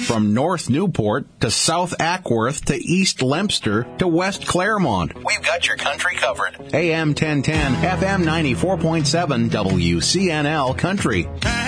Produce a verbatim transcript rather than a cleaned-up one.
From North Newport to South Ackworth to East Lempster to West Claremont. We've got your country covered. A M ten ten, F M ninety-four point seven, W C N L Country.